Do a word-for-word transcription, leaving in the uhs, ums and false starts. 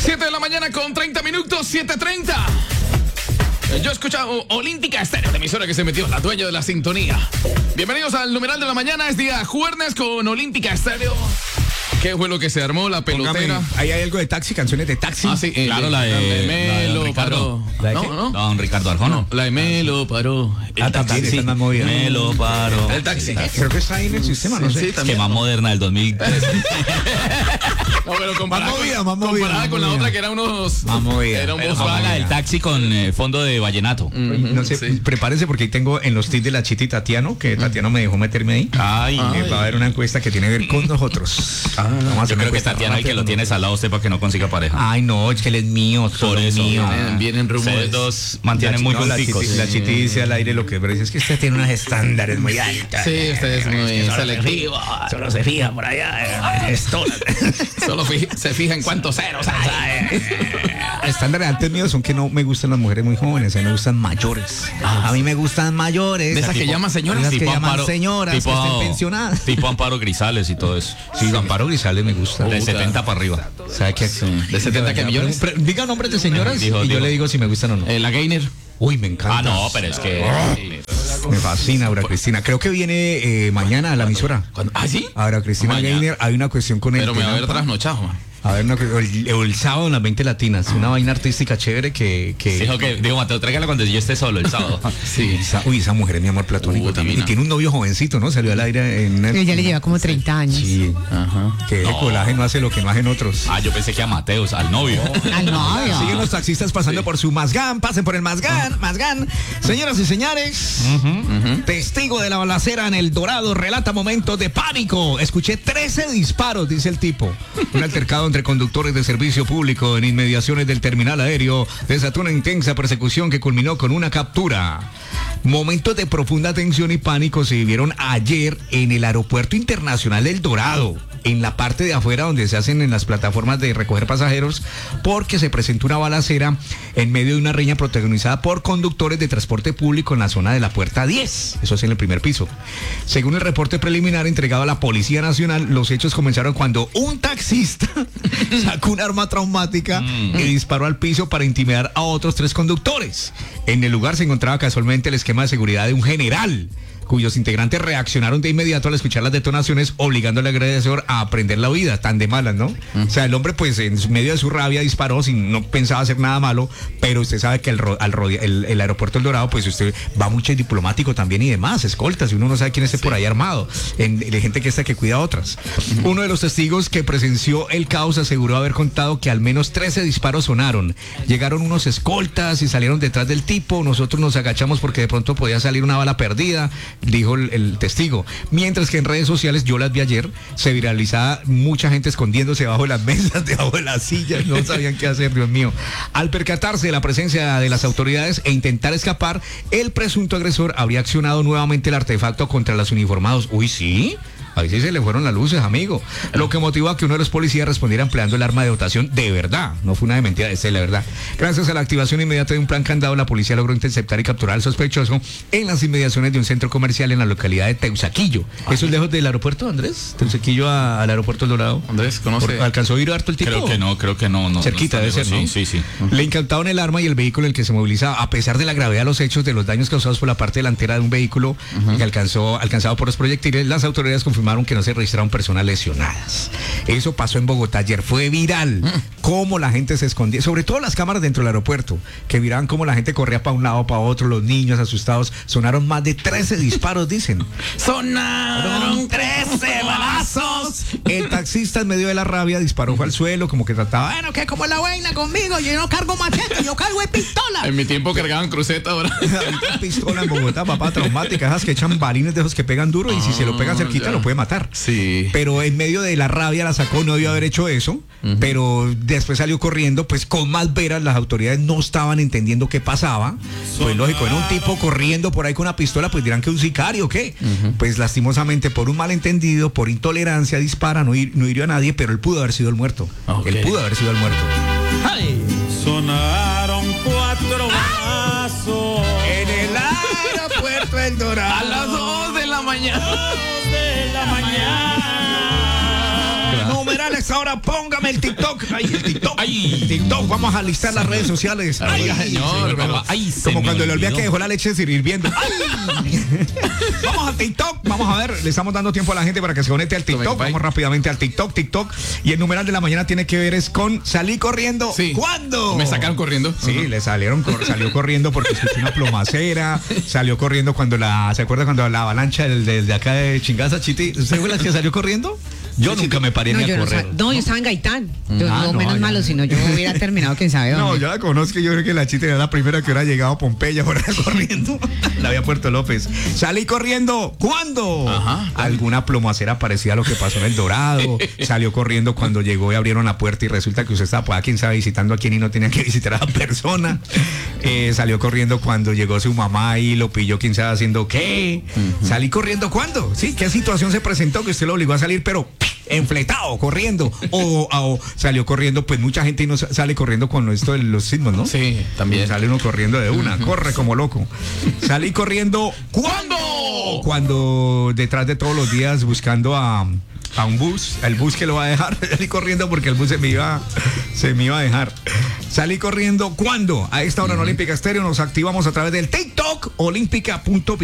siete de la mañana con treinta minutos, siete treinta. Yo he escuchado Olímpica Estéreo, la emisora que se metió, la dueña de la sintonía. Bienvenidos al numeral de la mañana, es día jueves con Olímpica Estéreo. ¿Qué fue lo que se armó? La pelotera. Póngame, ahí hay algo de taxi, canciones de taxi. Ah, sí, eh, claro, la de, la de la de Melo don Ricardo. paró. ¿La de no, qué? no, Don Ricardo Arjona. no, la de Melo paró. El Ah, también taxi. está más movida. Melo paró. El taxi. Creo que está ahí en el sistema, no Sí, sé. sí, Es que también. más moderna del dos mil trece. No, pero comparada, Más movida, con, más movida, comparada más con la movida. otra que era unos. Más movida. Era un Pero Volkswagen. la del taxi con eh, fondo de vallenato. No sé, Sí. prepárese porque ahí tengo en los tips de la Chita y Tatiano, que Tatiano me dejó meterme ahí. Ay, Eh, va a haber una encuesta que tiene que ver con nosotros. Vamos a hacer yo una creo que encuesta Tatiana, el que rápida. lo tienes al lado sepa que no consiga pareja. Ay, no, es que él es mío, solo Por eso. mío. Vienen, vienen rumores. Ustedes dos mantienen muy No, la junticos. Chiti, la Chiti dice al aire lo que pero dice es que usted tiene unos estándares muy altos. Sí, usted es muy selectivo. Solo se fija por allá. Esto. Solo fi- se fija en cuántos ceros hay. Estándares antes míos son que no me gustan las mujeres muy jóvenes, a mí me gustan mayores. A mí me gustan mayores. De esas que Tipo- llaman señoras. Esas que Tipo llaman Amparo- señoras, tipo- que estén pensionadas. Tipo Amparo Grisales y todo eso. Sí, Amparo Grisales me gusta. De puta. setenta para arriba. ¿Sabe qué? ¿De setenta qué millones? Pre- Diga nombres de señoras Dijo, y yo dijo. le digo si me gustan o no. Eh, la Gainer. Uy, me encanta. Ah, no, pero es que. Me fascina, Aura Cristina. Creo que viene eh, mañana a la emisora. ¿Cuándo? ¿Ah, sí? Ahora, Cristina Mañana. Gainer, hay una cuestión con el Pero me va a haber Tenampa. trasnochado, man. A ver, una, el, el sábado en las veinte latinas, una vaina artística chévere que... que Dijo que, digo, Mateo, tráigala cuando yo esté solo el sábado. Sí. Esa- uy, esa mujer es mi amor platónico Uh, también. divina. Y tiene un novio jovencito, ¿no? Salió al aire en... Ella le lleva como treinta años. Sí, Ajá. que el colágeno hace lo que no hacen otros. Ah, yo pensé que a Mateus, al novio. Al novio. Siguen los taxistas pasando por su Mazgán, pasen por el Mazgán, Mazgán. Señoras y señores, testigo de la balacera en El Dorado relata momentos de pánico. Escuché trece disparos, dice el tipo. Un altercado entre conductores de servicio público en inmediaciones del terminal aéreo desató una intensa persecución que culminó con una captura. Momentos de profunda tensión y pánico se vivieron ayer en el Aeropuerto Internacional del Dorado, en la parte de afuera donde se hacen en las plataformas de recoger pasajeros, porque se presentó una balacera en medio de una riña protagonizada por conductores de transporte público en la zona de la puerta diez, eso es en el primer piso. Según el reporte preliminar entregado a la Policía Nacional, los hechos comenzaron cuando un taxista sacó un arma traumática y disparó al piso para intimidar a otros tres conductores. En el lugar se encontraba casualmente el esquema de seguridad de un general, cuyos integrantes reaccionaron de inmediato al escuchar las detonaciones, obligando al agresor a aprender la huida, tan de malas, ¿no? O sea, el hombre pues en medio de su rabia disparó, sin, no pensaba hacer nada malo, pero usted sabe que el, ro- al rodea- el, el aeropuerto El Dorado, pues usted va mucho en diplomático también y demás, escoltas, y uno no sabe quién esté por ahí armado, en, de gente que está que cuida a otras. Uno de los testigos que presenció el caos aseguró haber contado que al menos trece disparos sonaron. Llegaron unos escoltas y salieron detrás del tipo, nosotros nos agachamos porque de pronto podía salir una bala perdida, dijo el, el testigo. Mientras que en redes sociales, yo las vi ayer, se viralizaba mucha gente escondiéndose debajo de las mesas, debajo de las sillas, no sabían qué hacer, Dios mío. Al percatarse de la presencia de las autoridades e intentar escapar, el presunto agresor habría accionado nuevamente el artefacto contra los uniformados. Uy, ¿sí? Ahí sí se le fueron las luces, amigo. Lo que motivó a que uno de los policías respondiera empleando el arma de dotación de verdad. No fue una de mentira, esa es la verdad. Gracias a la activación inmediata de un plan candado, la policía logró interceptar y capturar al sospechoso en las inmediaciones de un centro comercial en la localidad de Teusaquillo. ¿Eso es lejos del aeropuerto, Andrés? Teusaquillo a- al aeropuerto El Dorado. Andrés, ¿conoce? Por- ¿Alcanzó a ir harto el tipo? Creo que no, creo que no. no Cerquita no debe está ser, ¿no? lejos. Sí, sí, sí. Le incautaron el arma y el vehículo en el que se movilizaba, a pesar de la gravedad de los hechos, de los daños causados por la parte delantera de un vehículo que alcanzó, alcanzado por los proyectiles. Las autoridades confirmaron que no se registraron personas lesionadas. Eso pasó en Bogotá ayer, fue viral. Cómo la gente se escondía, sobre todo las cámaras dentro del aeropuerto, que miraban cómo la gente corría para un lado, para otro, los niños asustados. Sonaron más de trece disparos, dicen. Sonaron trece balazos. El taxista en medio de la rabia disparó fue al suelo, como que trataba, bueno, ¿qué? ¿Cómo es la vaina conmigo? Yo no cargo machete, yo cargo de pistola. En mi tiempo cargaban cruceta ahora. Pistola en Bogotá, papá, traumática, esas que echan balines de esos que pegan duro y si se lo pega cerquita ya. lo puede matar. Sí. Pero en medio de la rabia la sacó, no debió haber hecho eso, pero después salió corriendo, pues con más veras, las autoridades no estaban entendiendo qué pasaba. Pues lógico, era un tipo corriendo por ahí con una pistola, pues dirán que un sicario o qué. Pues lastimosamente por un malentendido, por intolerancia, dispara, no, hir- no hirió a nadie, pero él pudo haber sido el muerto. Ok. Él pudo haber sido el muerto. ¡Ay! Sonaron cuatro balazos En el aeropuerto El Dorado. A las dos de la mañana. de la mañana. Numerales esta hora póngame el TikTok. Ay, el TikTok. Ay. TikTok, vamos a listar las redes sociales. Ay, Ay, señor, Señor, pero- papá, ay, se Como me cuando le olvidé olvidó. que dejó la leche hirviendo. ¡Ay! Vamos a TikTok, vamos a ver, le estamos dando tiempo a la gente para que se conecte al TikTok. Tome, Vamos rápidamente al TikTok, TikTok. Y el numeral de la mañana tiene que ver es con salí corriendo. Sí. ¿Cuándo? Me sacaron corriendo. Sí, Ujú. le salieron, cor- salió corriendo porque escuchó una plomacera, salió corriendo cuando la, ¿se acuerda cuando la avalancha del, del- de acá de Chingaza, Chiti? ¿Usted fue la que salió corriendo? Yo nunca me paré No, ni yo a no, correr. sab- no, yo estaba en Gaitán. Yo, Ah, no, no, menos ya. malo, sino yo hubiera terminado quién sabe dónde. No, yo la conozco, yo creo que la Chiti era la primera que hubiera llegado a Pompeya por ahí corriendo. La había Puerto López. Salí corriendo. ¿Cuándo? Ajá. Alguna plomacera parecida a lo que pasó en El Dorado. Salió corriendo cuando llegó y abrieron la puerta y resulta que usted estaba, pues, a quién sabe, visitando a quién y no tenía que visitar a la persona. Eh, salió corriendo cuando llegó su mamá y lo pilló, quién sabe haciendo qué. Salí corriendo ¿cuándo? Sí, ¿qué situación se presentó que usted lo obligó a salir, pero enfletado, corriendo? O, o salió corriendo, pues mucha gente no sa- sale corriendo con esto de los sismos, ¿no? Sí, también. Sale uno corriendo de una, corre como loco. Salí corriendo ¿cuándo? Cuando detrás de todos los días buscando a, a un bus, el bus que lo va a dejar. Salí corriendo porque el bus se me iba, se me iba a dejar. Salí corriendo ¿cuándo? A esta hora en Olímpica Estéreo nos activamos a través del TikTok olímpica punto